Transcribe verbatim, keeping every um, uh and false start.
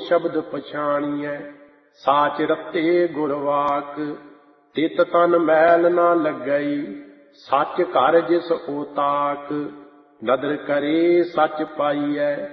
शब्द पछाणिए। साच रते गुरवाक तित तन मैल न लगई। सच घर जिस ओताक नदर करे सच पाइए।